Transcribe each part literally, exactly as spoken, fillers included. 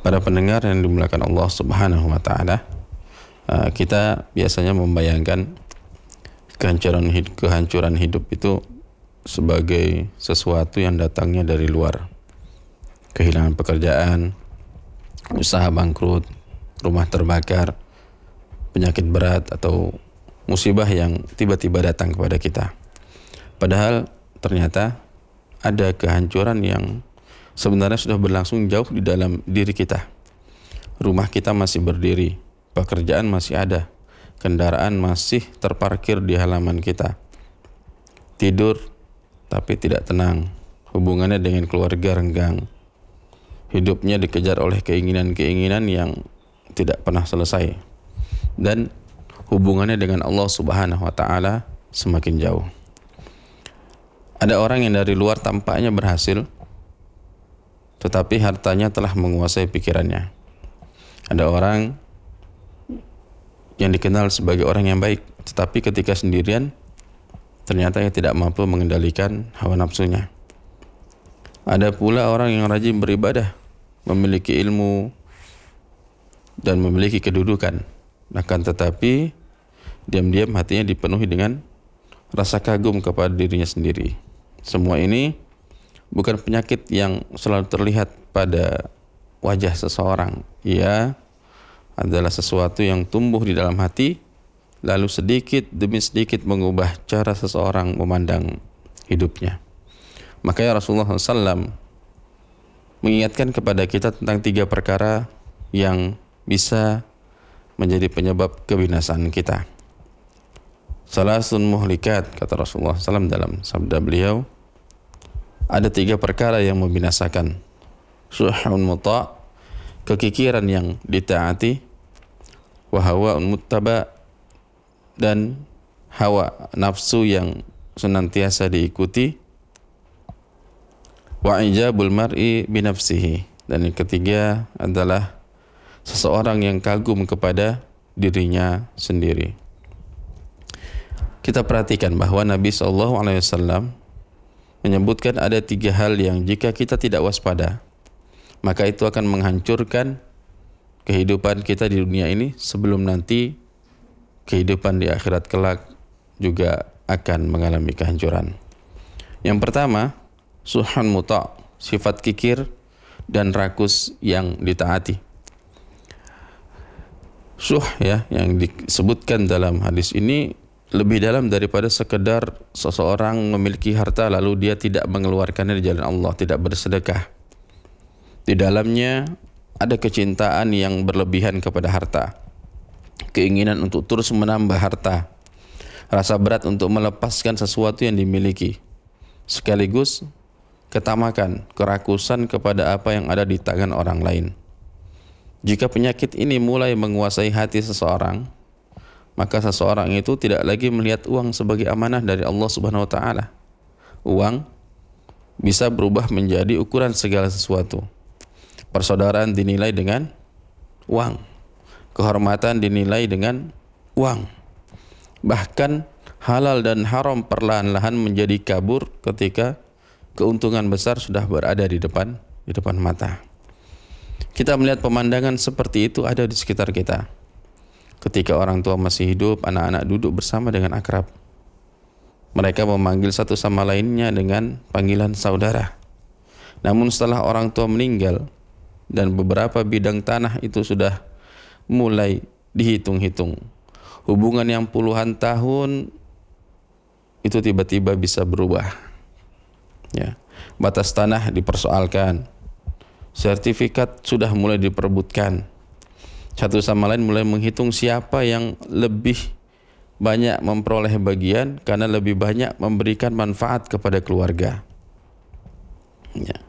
Para pendengar yang dimuliakan Allah Subhanahu wa taala, kita biasanya membayangkan kehancuran hidup, kehancuran hidup itu sebagai sesuatu yang datangnya dari luar. Kehilangan pekerjaan, usaha bangkrut, rumah terbakar, penyakit berat atau musibah yang tiba-tiba datang kepada kita. Padahal ternyata ada kehancuran yang sebenarnya sudah berlangsung jauh di dalam diri kita. Rumah kita masih berdiri, pekerjaan masih ada, kendaraan masih terparkir di halaman kita. Tidur tapi tidak tenang, hubungannya dengan keluarga renggang. Hidupnya dikejar oleh keinginan-keinginan yang tidak pernah selesai. Dan hubungannya dengan Allah Subhanahu wa taala semakin jauh. Ada orang yang dari luar tampaknya berhasil, tetapi hartanya telah menguasai pikirannya. Ada orang yang dikenal sebagai orang yang baik, tetapi ketika sendirian ternyata ia tidak mampu mengendalikan hawa nafsunya. Ada pula orang yang rajin beribadah, memiliki ilmu dan memiliki kedudukan, akan tetapi diam-diam hatinya dipenuhi dengan rasa kagum kepada dirinya sendiri. Semua ini bukan penyakit yang selalu terlihat pada wajah seseorang. Ia adalah sesuatu yang tumbuh di dalam hati, lalu sedikit demi sedikit mengubah cara seseorang memandang hidupnya. Makanya Rasulullah shallallahu alaihi wasallam mengingatkan kepada kita tentang tiga perkara yang bisa menjadi penyebab kebinasaan kita. Salasun muhlikat, kata Rasulullah shallallahu alaihi wasallam dalam sabda beliau, ada tiga perkara yang membinasakan. Syuhun muta', kekikiran yang ditaati, wa hawa'un muttaba', dan hawa nafsu yang senantiasa diikuti, wa ijabul mar'i binafsihi, dan yang ketiga adalah seseorang yang kagum kepada dirinya sendiri. Kita perhatikan bahwa Nabi shallallahu alaihi wasallam menyebutkan ada tiga hal yang jika kita tidak waspada, maka itu akan menghancurkan kehidupan kita di dunia ini sebelum nanti kehidupan di akhirat kelak juga akan mengalami kehancuran. Yang pertama, suhan muta', sifat kikir dan rakus yang ditaati. Suh ya yang disebutkan dalam hadis ini lebih dalam daripada sekedar seseorang memiliki harta lalu dia tidak mengeluarkannya di jalan Allah, tidak bersedekah. Di dalamnya ada kecintaan yang berlebihan kepada harta, keinginan untuk terus menambah harta, rasa berat untuk melepaskan sesuatu yang dimiliki, sekaligus ketamakan, kerakusan kepada apa yang ada di tangan orang lain. Jika penyakit ini mulai menguasai hati seseorang, maka seseorang itu tidak lagi melihat uang sebagai amanah dari Allah Subhanahu wa taala. Uang bisa berubah menjadi ukuran segala sesuatu. Persaudaraan dinilai dengan uang. Kehormatan dinilai dengan uang. Bahkan halal dan haram perlahan-lahan menjadi kabur ketika keuntungan besar sudah berada di depan di depan mata. Kita melihat pemandangan seperti itu ada di sekitar kita. Ketika orang tua masih hidup, anak-anak duduk bersama dengan akrab. Mereka memanggil satu sama lainnya dengan panggilan saudara. Namun setelah orang tua meninggal dan beberapa bidang tanah itu sudah mulai dihitung-hitung, hubungan yang puluhan tahun itu tiba-tiba bisa berubah. Ya, batas tanah dipersoalkan, sertifikat sudah mulai diperebutkan. Satu sama lain mulai menghitung siapa yang lebih banyak memperoleh bagian karena lebih banyak memberikan manfaat kepada keluarga. Ya.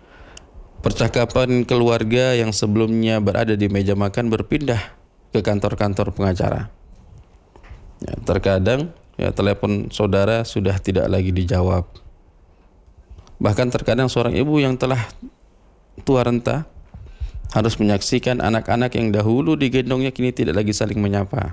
Percakapan keluarga yang sebelumnya berada di meja makan berpindah ke kantor-kantor pengacara. Ya, terkadang ya, telepon saudara sudah tidak lagi dijawab. Bahkan terkadang seorang ibu yang telah tua renta harus menyaksikan anak-anak yang dahulu digendongnya kini tidak lagi saling menyapa.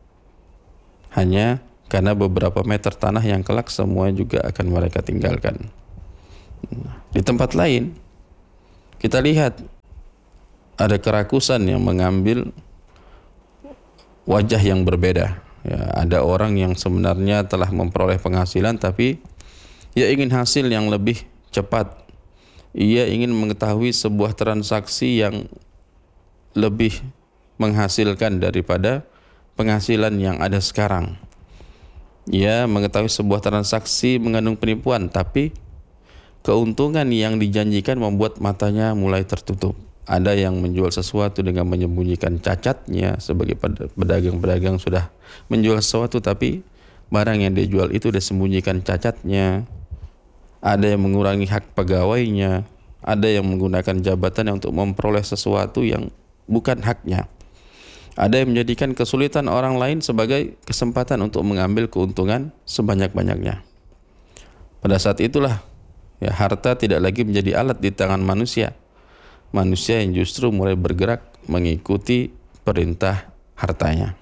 Hanya karena beberapa meter tanah yang kelak semua juga akan mereka tinggalkan. Di tempat lain, kita lihat ada kerakusan yang mengambil wajah yang berbeda. Ya, ada orang yang sebenarnya telah memperoleh penghasilan tapi ia ingin hasil yang lebih cepat. Ia ingin mengetahui sebuah transaksi yang lebih menghasilkan daripada penghasilan yang ada sekarang. Ia mengetahui sebuah transaksi mengandung penipuan, tapi keuntungan yang dijanjikan membuat matanya mulai tertutup. Ada yang menjual sesuatu dengan menyembunyikan cacatnya, sebagai pedagang-pedagang sudah menjual sesuatu tapi barang yang dijual itu disembunyikan cacatnya. Ada yang mengurangi hak pegawainya, ada yang menggunakan jabatannya untuk memperoleh sesuatu yang bukan haknya. Ada yang menjadikan kesulitan orang lain sebagai kesempatan untuk mengambil keuntungan sebanyak-banyaknya. Pada saat itulah ya, harta tidak lagi menjadi alat di tangan manusia. Manusia yang justru mulai bergerak mengikuti perintah hartanya.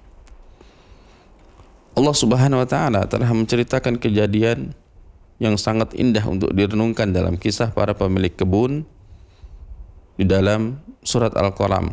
Allah Subhanahu wa taala telah menceritakan kejadian yang sangat indah untuk direnungkan dalam kisah para pemilik kebun di dalam surat Al-Qalam.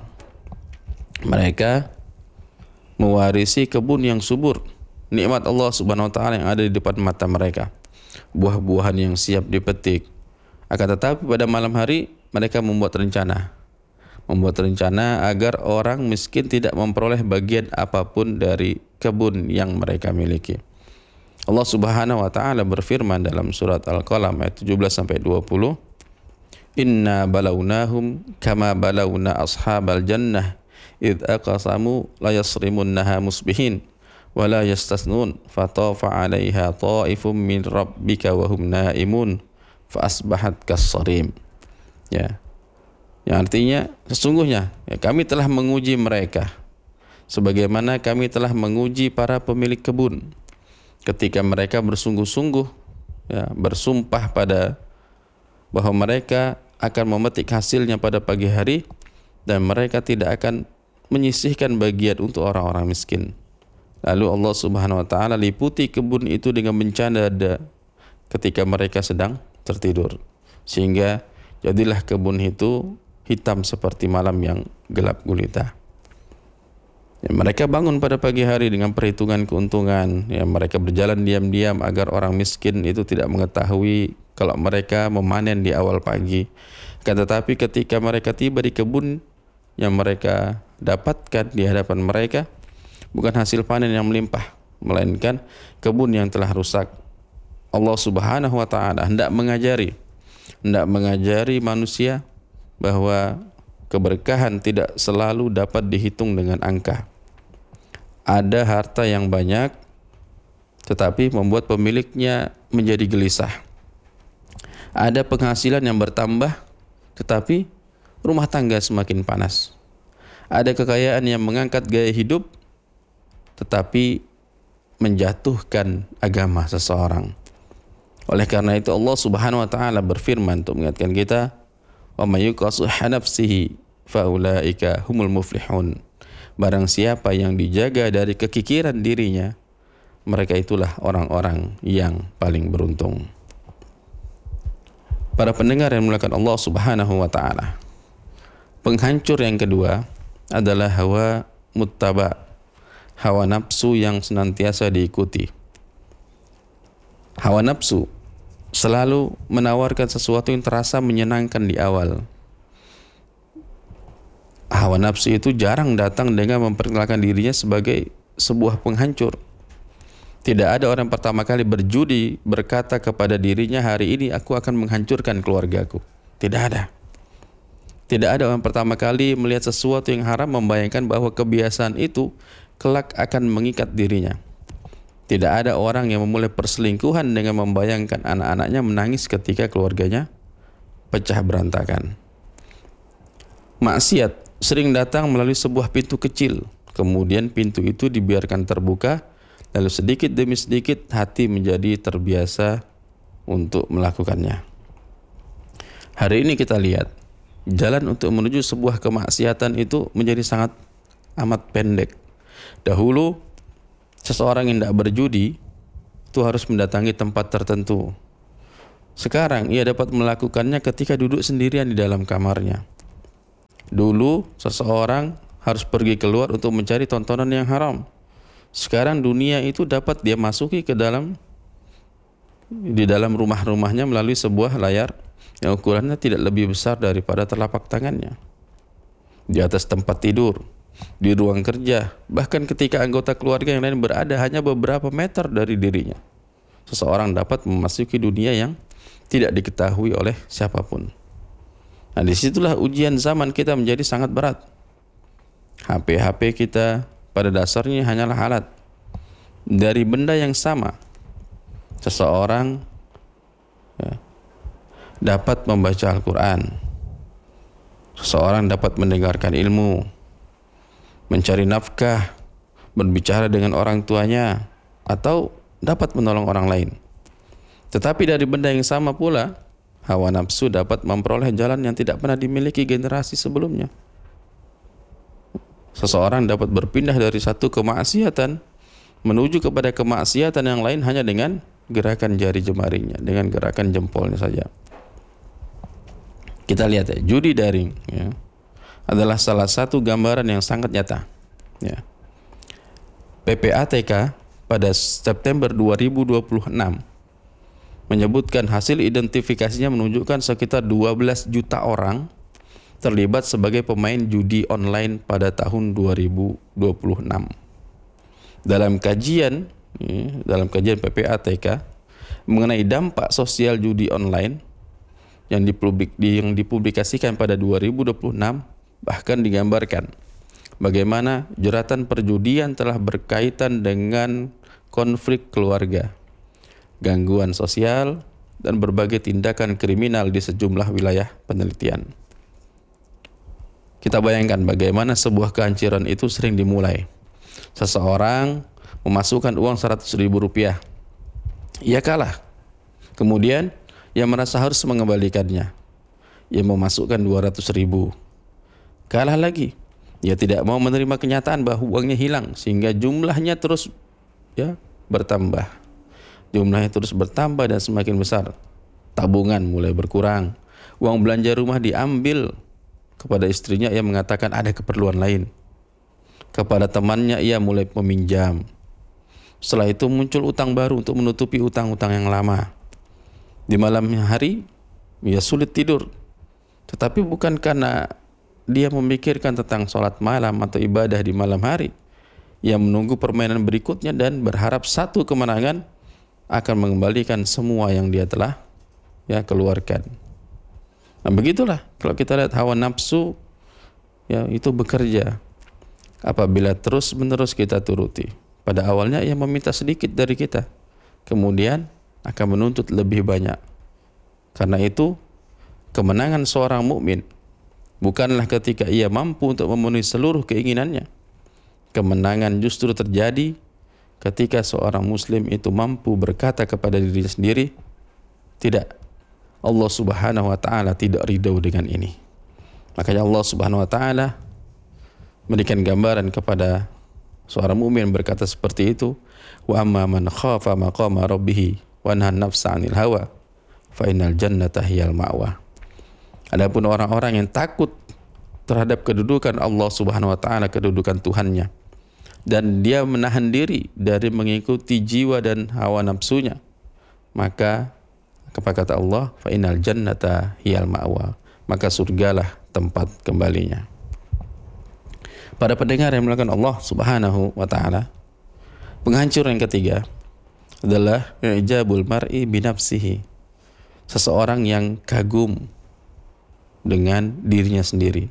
Mereka mewarisi kebun yang subur, nikmat Allah Subhanahu wa taala yang ada di depan mata mereka, buah-buahan yang siap dipetik. Akan tetapi pada malam hari mereka membuat rencana membuat rencana agar orang miskin tidak memperoleh bagian apapun dari kebun yang mereka miliki. Allah Subhanahu wa taala berfirman dalam surat Al-Qalam ayat tujuh belas sampai dua puluh, "Inna balawnahum kama balawna ashabal jannah id aqsamu la yasrimunnaha musbihin wa la yastasnun fatafa 'alaiha ta'ifum min rabbika wa hum naimun fa asbahat kas-sarim." Ya. Yang artinya sesungguhnya ya, kami telah menguji mereka sebagaimana kami telah menguji para pemilik kebun ketika mereka bersungguh-sungguh ya, bersumpah pada bahwa mereka akan memetik hasilnya pada pagi hari dan mereka tidak akan menyisihkan bagian untuk orang-orang miskin. Lalu Allah Subhanahu wa taala liputi kebun itu dengan bencana ketika mereka sedang tertidur, sehingga jadilah kebun itu hitam seperti malam yang gelap gulita. Ya, mereka bangun pada pagi hari dengan perhitungan keuntungan. Ya, mereka berjalan diam-diam agar orang miskin itu tidak mengetahui kalau mereka memanen di awal pagi. Akan tetapi ketika mereka tiba di kebun yang mereka dapatkan di hadapan mereka, bukan hasil panen yang melimpah, melainkan kebun yang telah rusak. Allah Subhanahu wa taala hendak mengajari hendak mengajari manusia bahwa keberkahan tidak selalu dapat dihitung dengan angka. Ada harta yang banyak tetapi membuat pemiliknya menjadi gelisah. Ada penghasilan yang bertambah tetapi rumah tangga semakin panas. Ada kekayaan yang mengangkat gaya hidup tetapi menjatuhkan agama seseorang. Oleh karena itu Allah Subhanahu wa taala berfirman untuk mengingatkan kita, "Wa may yuqashiha nafsihi fa ulaika humul muflihun." Barang siapa yang dijaga dari kekikiran dirinya, mereka itulah orang-orang yang paling beruntung. Para pendengar yang dimuliakan Allah Subhanahu wa taala, penghancur yang kedua adalah hawa muttaba, hawa nafsu yang senantiasa diikuti. Hawa nafsu selalu menawarkan sesuatu yang terasa menyenangkan di awal. Hawa nafsu itu jarang datang dengan memperkenalkan dirinya sebagai sebuah penghancur. Tidak ada orang pertama kali berjudi berkata kepada dirinya, hari ini aku akan menghancurkan keluargaku. Tidak ada. Tidak ada orang pertama kali melihat sesuatu yang haram membayangkan bahwa kebiasaan itu kelak akan mengikat dirinya. Tidak ada orang yang memulai perselingkuhan dengan membayangkan anak-anaknya menangis ketika keluarganya pecah berantakan. Maksiat sering datang melalui sebuah pintu kecil, kemudian pintu itu dibiarkan terbuka, lalu sedikit demi sedikit hati menjadi terbiasa untuk melakukannya. Hari ini kita lihat, jalan untuk menuju sebuah kemaksiatan itu menjadi sangat amat pendek. Dahulu seseorang yang tidak berjudi itu harus mendatangi tempat tertentu. Sekarang ia dapat melakukannya ketika duduk sendirian di dalam kamarnya. Dulu seseorang harus pergi keluar untuk mencari tontonan yang haram. Sekarang dunia itu dapat dia masuki ke dalam di dalam rumah-rumahnya melalui sebuah layar yang ukurannya tidak lebih besar daripada telapak tangannya. Di atas tempat tidur, di ruang kerja, bahkan ketika anggota keluarga yang lain berada hanya beberapa meter dari dirinya, seseorang dapat memasuki dunia yang tidak diketahui oleh siapapun. Nah, disitulah ujian zaman kita menjadi sangat berat. H P-H P kita pada dasarnya hanyalah alat. Dari benda yang sama, seseorang ya, dapat membaca Al-Quran, seseorang dapat mendengarkan ilmu, mencari nafkah, berbicara dengan orang tuanya, atau dapat menolong orang lain. Tetapi dari benda yang sama pula, hawa nafsu dapat memperoleh jalan yang tidak pernah dimiliki generasi sebelumnya. Seseorang dapat berpindah dari satu kemaksiatan menuju kepada kemaksiatan yang lain hanya dengan gerakan jari jemarinya, dengan gerakan jempolnya saja. Kita lihat ya, judi daring ya, adalah salah satu gambaran yang sangat nyata. Ya. P P A T K pada September dua ribu dua puluh enam menyebutkan hasil identifikasinya menunjukkan sekitar dua belas juta orang terlibat sebagai pemain judi online pada tahun dua ribu dua puluh enam. Dalam kajian, ya, dalam kajian P P A T K mengenai dampak sosial judi online yang, dipublik, yang dipublikasikan pada dua ribu dua puluh enam, bahkan digambarkan bagaimana jeratan perjudian telah berkaitan dengan konflik keluarga, gangguan sosial, dan berbagai tindakan kriminal di sejumlah wilayah penelitian. Kita bayangkan bagaimana sebuah kehancuran itu sering dimulai. Seseorang memasukkan uang seratus ribu rupiah. Ia kalah. Kemudian ia merasa harus mengembalikannya. Ia memasukkan dua ratus ribu. Kalah lagi. Ia tidak mau menerima kenyataan bahwa uangnya hilang, sehingga jumlahnya terus ya bertambah. Jumlahnya terus bertambah dan semakin besar. Tabungan mulai berkurang. Uang belanja rumah diambil. Kepada istrinya ia mengatakan ada keperluan lain. Kepada temannya ia mulai meminjam. Setelah itu muncul utang baru untuk menutupi utang-utang yang lama. Di malam hari ia sulit tidur. Tetapi bukan karena dia memikirkan tentang sholat malam atau ibadah di malam hari. Ia menunggu permainan berikutnya dan berharap satu kemenangan akan mengembalikan semua yang dia telah ya keluarkan. Nah, begitulah kalau kita lihat hawa nafsu ya itu bekerja apabila terus-menerus kita turuti. Pada awalnya ia meminta sedikit dari kita, kemudian akan menuntut lebih banyak. Karena itu kemenangan seorang mukmin bukanlah ketika ia mampu untuk memenuhi seluruh keinginannya. Kemenangan justru terjadi ketika seorang muslim itu mampu berkata kepada dirinya sendiri, tidak, Allah Subhanahu wa taala tidak ridho dengan ini. Makanya Allah Subhanahu wa taala memberikan gambaran kepada seorang mukmin berkata seperti itu, wa amma man khafa maqama rabbih wa nahan nafsa 'anil hawa fa innal jannata hiyal ma'wa. Adapun orang-orang yang takut terhadap kedudukan Allah Subhanahu wa taala, kedudukan Tuhannya, dan dia menahan diri dari mengikuti jiwa dan hawa nafsunya, maka apa kata Allah, fa innal jannata hiyal ma'wa, maka surgalah tempat kembalinya. Para pendengar yang melakukan Allah Subhanahu wa taala, penghancuran yang ketiga adalah i'jabul mar'i binafsihi. Seseorang yang kagum dengan dirinya sendiri.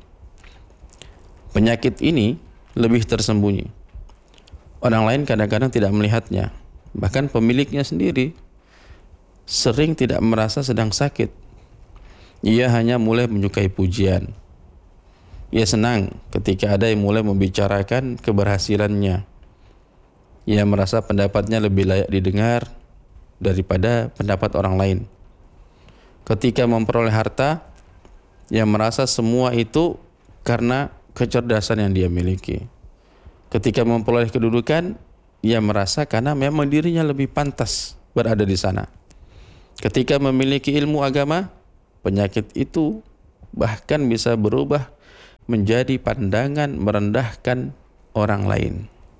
Penyakit ini lebih tersembunyi. Orang lain kadang-kadang tidak melihatnya. Bahkan pemiliknya sendiri sering tidak merasa sedang sakit. Ia hanya mulai menyukai pujian. Ia senang ketika ada yang mulai membicarakan keberhasilannya. Ia merasa pendapatnya lebih layak didengar daripada pendapat orang lain. Ketika memperoleh harta, ia merasa semua itu karena kecerdasan yang dia miliki. Ketika memperoleh kedudukan, ia merasa karena memang dirinya lebih pantas berada di sana. Ketika memiliki ilmu agama, penyakit itu bahkan bisa berubah menjadi pandangan merendahkan orang lain.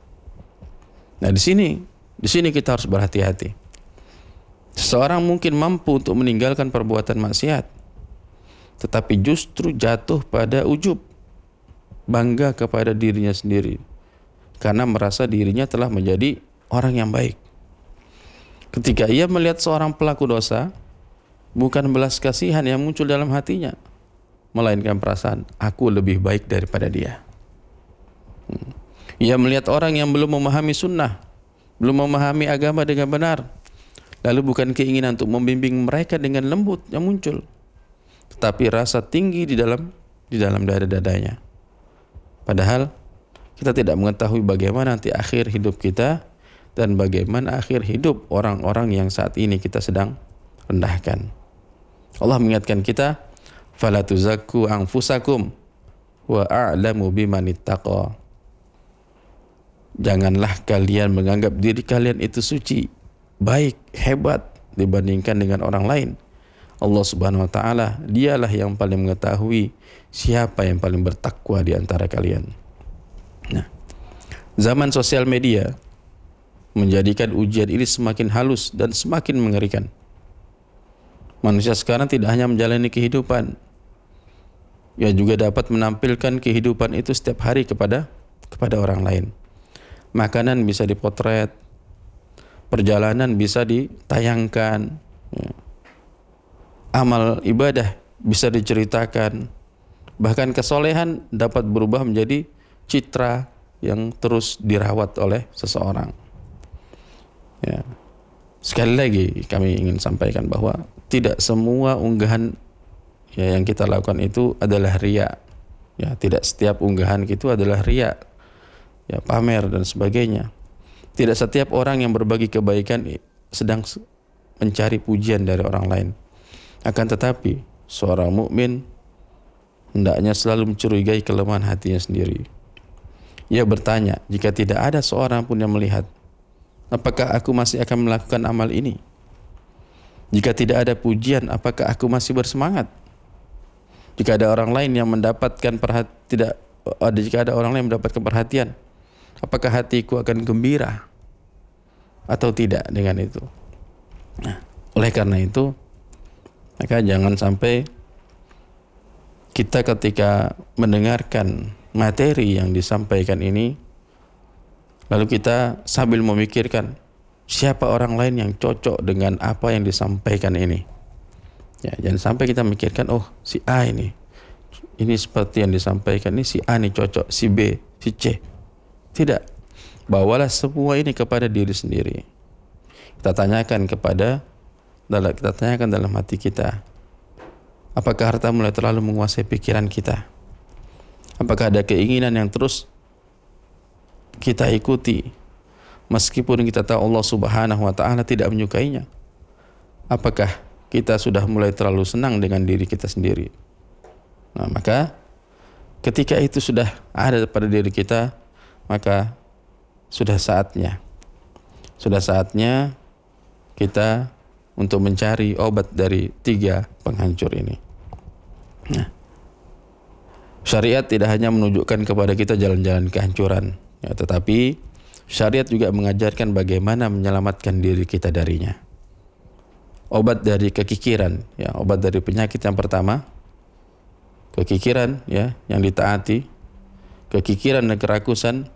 Nah, di sini di sini kita harus berhati-hati. Seseorang mungkin mampu untuk meninggalkan perbuatan maksiat, tetapi justru jatuh pada ujub, bangga kepada dirinya sendiri, karena merasa dirinya telah menjadi orang yang baik. Ketika ia melihat seorang pelaku dosa, bukan belas kasihan yang muncul dalam hatinya, melainkan perasaan, aku lebih baik daripada dia. Hmm. Ia melihat orang yang belum memahami sunnah, belum memahami agama dengan benar, lalu bukan keinginan untuk membimbing mereka dengan lembut yang muncul, tetapi rasa tinggi di dalam di dalam dada-dadanya. Padahal kita tidak mengetahui bagaimana nanti akhir hidup kita dan bagaimana akhir hidup orang-orang yang saat ini kita sedang rendahkan. Allah mengingatkan kita, fala tuzakku anfusakum wa a'lamu bimanittaqa. Janganlah kalian menganggap diri kalian itu suci, baik, hebat dibandingkan dengan orang lain. Allah Subhanahu wa taala, dialah yang paling mengetahui siapa yang paling bertakwa di antara kalian. Nah, zaman sosial media menjadikan ujian ini semakin halus dan semakin mengerikan. Manusia sekarang tidak hanya menjalani kehidupan, ia juga dapat menampilkan kehidupan itu setiap hari kepada kepada orang lain. Makanan bisa dipotret, perjalanan bisa ditayangkan, ya. Amal ibadah bisa diceritakan, bahkan kesolehan dapat berubah menjadi citra yang terus dirawat oleh seseorang. Ya. Sekali lagi kami ingin sampaikan bahwa tidak semua unggahan ya, yang kita lakukan itu adalah riya. Ya, tidak setiap unggahan itu adalah riya. Ya, pamer dan sebagainya. Tidak setiap orang yang berbagi kebaikan sedang mencari pujian dari orang lain. Akan tetapi seorang mukmin hendaknya selalu mencurigai kelemahan hatinya sendiri. Ia bertanya, jika tidak ada seorang pun yang melihat, apakah aku masih akan melakukan amal ini? Jika tidak ada pujian, apakah aku masih bersemangat? Jika ada orang lain yang mendapatkan perhatian, tidak ada jika ada orang lain mendapatkan perhatian, apakah hatiku akan gembira atau tidak dengan itu? Nah, oleh karena itu, maka jangan sampai kita ketika mendengarkan materi yang disampaikan ini, lalu kita sambil memikirkan siapa orang lain yang cocok dengan apa yang disampaikan ini. Ya, jangan sampai kita mikirkan, oh si A ini, ini seperti yang disampaikan, ini si A ini cocok, si B, si C. Tidak. Bawalah semua ini kepada diri sendiri. Kita tanyakan kepada, kita tanyakan dalam hati kita, apakah harta mulai terlalu menguasai pikiran kita? Apakah ada keinginan yang terus kita ikuti meskipun kita tahu Allah Subhanahu wa taala tidak menyukainya? Apakah kita sudah mulai terlalu senang dengan diri kita sendiri? Nah, maka ketika itu sudah ada pada diri kita, maka sudah saatnya sudah saatnya kita untuk mencari obat dari tiga penghancur ini. Nah, syariat tidak hanya menunjukkan kepada kita jalan-jalan kehancuran, ya, tetapi syariat juga mengajarkan bagaimana menyelamatkan diri kita darinya. Obat dari kekikiran, ya, obat dari penyakit yang pertama, kekikiran, ya, yang ditaati, kekikiran dan kerakusan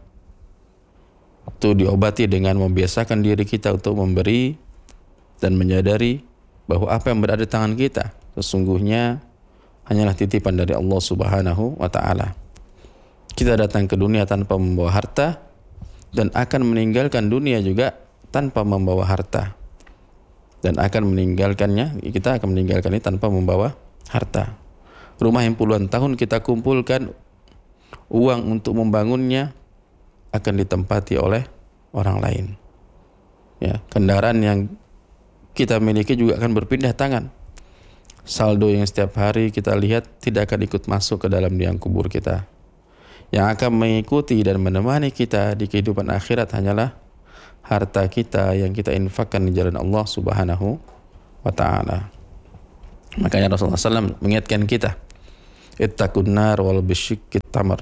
itu diobati dengan membiasakan diri kita untuk memberi dan menyadari bahwa apa yang berada di tangan kita sesungguhnya hanyalah titipan dari Allah Subhanahu wa taala. Kita datang ke dunia tanpa membawa harta dan akan meninggalkan dunia juga tanpa membawa harta. Dan akan meninggalkannya, kita akan meninggalkannya tanpa membawa harta. Rumah yang puluhan tahun kita kumpulkan uang untuk membangunnya akan ditempati oleh orang lain. Ya, kendaraan yang kita miliki juga akan berpindah tangan. Saldo yang setiap hari kita lihat tidak akan ikut masuk ke dalam liang kubur kita. Yang akan mengikuti dan menemani kita di kehidupan akhirat hanyalah harta kita yang kita infakkan di jalan Allah Subhanahu wa taala. Makanya Rasulullah shallallahu alaihi wasallam mengingatkan kita, Ittaqun nar wal bisyiqqit tamar.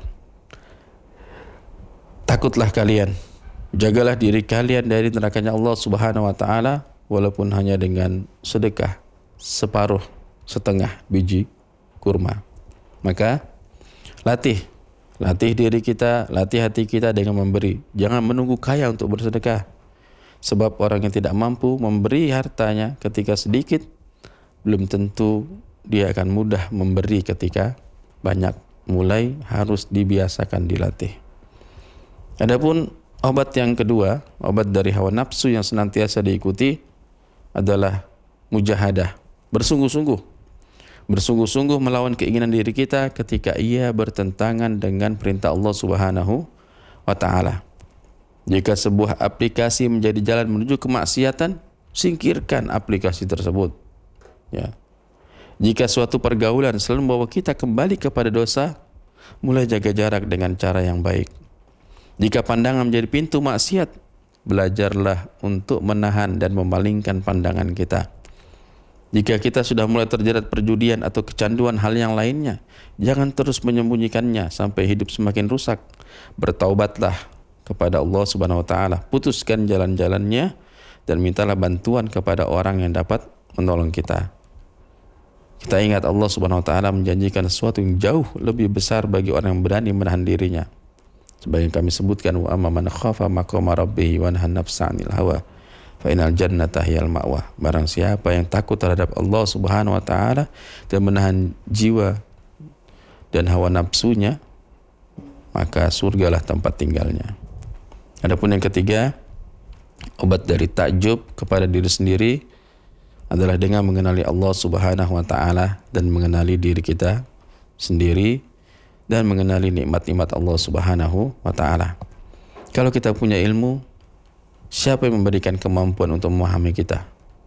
Takutlah kalian, jagalah diri kalian dari nerakanya Allah Subhanahu wa taala walaupun hanya dengan sedekah separuh setengah biji kurma. Maka latih latih diri kita, latih hati kita dengan memberi. Jangan menunggu kaya untuk bersedekah. Sebab orang yang tidak mampu memberi hartanya ketika sedikit, belum tentu dia akan mudah memberi ketika banyak. Mulai harus dibiasakan dilatih. Adapun obat yang kedua, obat dari hawa nafsu yang senantiasa diikuti adalah mujahadah, bersungguh-sungguh. Bersungguh-sungguh melawan keinginan diri kita ketika ia bertentangan dengan perintah Allah Subhanahu wa taala. Jika sebuah aplikasi menjadi jalan menuju kemaksiatan, singkirkan aplikasi tersebut. Ya. Jika suatu pergaulan selalu membawa kita kembali kepada dosa, mulai jaga jarak dengan cara yang baik. Jika pandangan menjadi pintu maksiat, belajarlah untuk menahan dan memalingkan pandangan kita. Jika kita sudah mulai terjerat perjudian atau kecanduan hal yang lainnya, jangan terus menyembunyikannya sampai hidup semakin rusak. Bertaubatlah kepada Allah Subhanahu wa taala, putuskan jalan-jalannya dan mintalah bantuan kepada orang yang dapat menolong kita. Kita ingat Allah Subhanahu wa taala menjanjikan sesuatu yang jauh lebih besar bagi orang yang berani menahan dirinya. Sebagai kami sebutkan, wa amma man khafa maqama rabbih wa nahan nafsa 'anil hawa fa innal jannata hiyal ma'wa. Barang siapa yang takut terhadap Allah Subhanahu wa taala dan menahan jiwa dan hawa nafsunya, maka surgalah tempat tinggalnya. Adapun yang ketiga, obat dari takjub kepada diri sendiri adalah dengan mengenali Allah Subhanahu wa taala dan mengenali diri kita sendiri dan mengenali nikmat-nikmat Allah Subhanahu wa taala. Kalau kita punya ilmu, siapa yang memberikan kemampuan untuk memahami kita?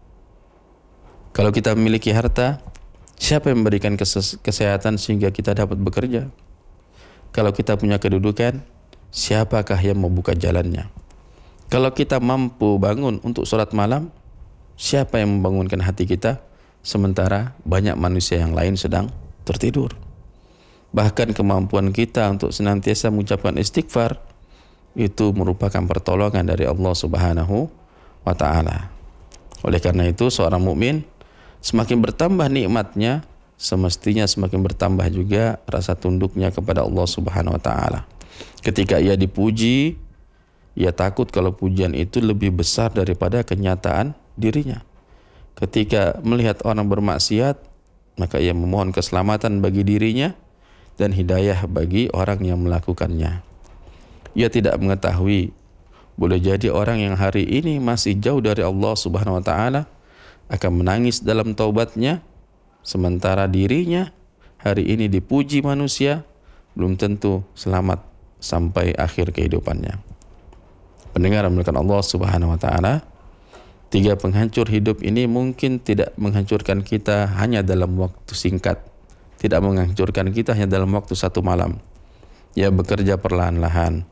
Kalau kita memiliki harta, siapa yang memberikan kesehatan sehingga kita dapat bekerja? Kalau kita punya kedudukan, siapakah yang membuka jalannya? Kalau kita mampu bangun untuk sholat malam, siapa yang membangunkan hati kita sementara banyak manusia yang lain sedang tertidur? Bahkan kemampuan kita untuk senantiasa mengucapkan istighfar itu merupakan pertolongan dari Allah Subhanahu wa taala. Oleh karena itu, seorang mukmin semakin bertambah nikmatnya, semestinya semakin bertambah juga rasa tunduknya kepada Allah Subhanahu wa taala. Ketika ia dipuji, ia takut kalau pujian itu lebih besar daripada kenyataan dirinya. Ketika melihat orang bermaksiat, maka ia memohon keselamatan bagi dirinya dan hidayah bagi orang yang melakukannya. Ia tidak mengetahui, boleh jadi orang yang hari ini masih jauh dari Allah Subhanahu wa taala akan menangis dalam taubatnya, sementara dirinya hari ini dipuji manusia, belum tentu selamat sampai akhir kehidupannya. Pendengar yang Allah Subhanahu wa taala, tiga penghancur hidup ini mungkin tidak menghancurkan kita hanya dalam waktu singkat, tidak menghancurkan kita hanya dalam waktu satu malam. Ya, bekerja perlahan-lahan.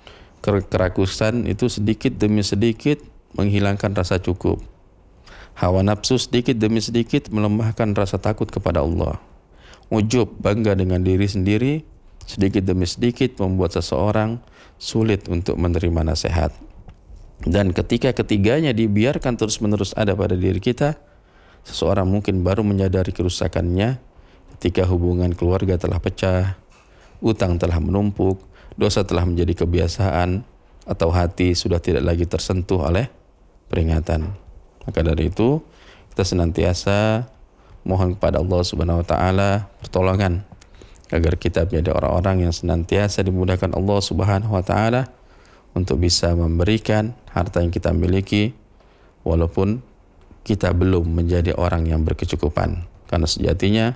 Kerakusan itu sedikit demi sedikit menghilangkan rasa cukup. Hawa nafsu sedikit demi sedikit melemahkan rasa takut kepada Allah. Ujub, bangga dengan diri sendiri, sedikit demi sedikit membuat seseorang sulit untuk menerima nasihat. Dan ketika ketiganya dibiarkan terus-menerus ada pada diri kita, seseorang mungkin baru menyadari kerusakannya ketika hubungan keluarga telah pecah, utang telah menumpuk, dosa telah menjadi kebiasaan, atau hati sudah tidak lagi tersentuh oleh peringatan. Maka dari itu, kita senantiasa mohon kepada Allah Subhanahu wa taala pertolongan agar kita menjadi orang-orang yang senantiasa dimudahkan Allah Subhanahu wa taala untuk bisa memberikan harta yang kita miliki walaupun kita belum menjadi orang yang berkecukupan. Karena sejatinya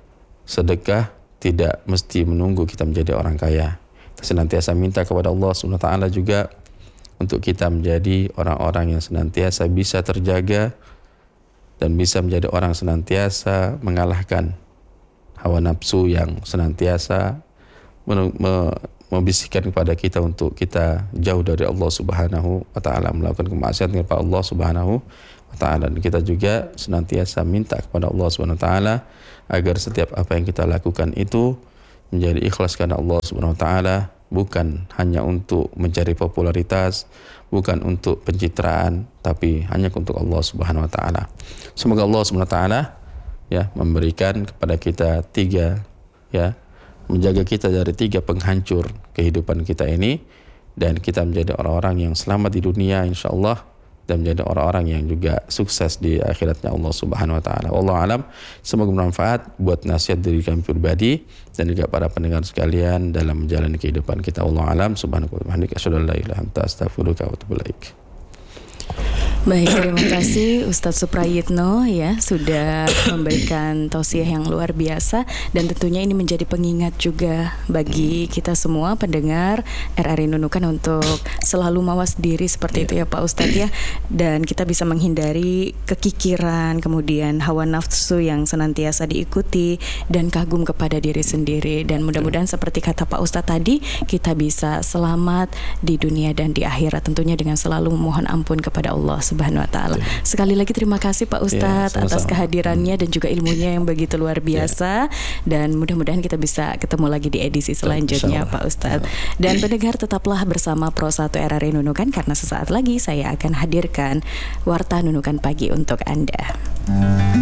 sedekah tidak mesti menunggu kita menjadi orang kaya. Kita senantiasa minta kepada Allah Subhanahu wa taala juga untuk kita menjadi orang-orang yang senantiasa bisa terjaga dan bisa menjadi orang senantiasa mengalahkan hawa nafsu yang senantiasa membisikkan kepada kita untuk kita jauh dari Allah Subhanahu wa taala, melakukan kemaksiatan kepada Allah Subhanahu wa taala. Dan kita juga senantiasa minta kepada Allah Subhanahu wa taala agar setiap apa yang kita lakukan itu menjadi ikhlas karena Allah Subhanahu wa taala, bukan hanya untuk mencari popularitas, bukan untuk pencitraan, tapi hanya untuk Allah Subhanahu wa taala. Semoga Allah Subhanahu wa taala ya memberikan kepada kita tiga ya menjaga kita dari tiga penghancur kehidupan kita ini, dan kita menjadi orang-orang yang selamat di dunia insyaallah, dan menjadi orang-orang yang juga sukses di akhiratnya Allah Subhanahu wa taala. Wallahu alam. Semoga bermanfaat buat nasihat diri kami pribadi dan juga para pendengar sekalian dalam menjalani kehidupan kita. Wallahu alam. Subhanaka wa bihamdika asyhadu an la ilaha illa anta astaghfiruka wa atubu ilaik. Baik, terima kasih Ustadz Suprayitno ya sudah memberikan tausiah yang luar biasa, dan tentunya ini menjadi pengingat juga bagi kita semua pendengar R R I Nunukan untuk selalu mawas diri seperti itu ya Pak Ustadz ya, dan kita bisa menghindari kekikiran, kemudian hawa nafsu yang senantiasa diikuti, dan kagum kepada diri sendiri, dan mudah-mudahan seperti kata Pak Ustadz tadi, kita bisa selamat di dunia dan di akhirat, tentunya dengan selalu memohon ampun kepada Allah Subhanahu wa taala. Sekali lagi terima kasih Pak Ustadz ya, atas kehadirannya dan juga ilmunya yang begitu luar biasa, ya. Dan mudah-mudahan kita bisa ketemu lagi di edisi selanjutnya Pak Ustadz. Dan pendengar tetaplah bersama Pro satu R R I Nunukan, karena sesaat lagi saya akan hadirkan Warta Nunukan Pagi untuk Anda.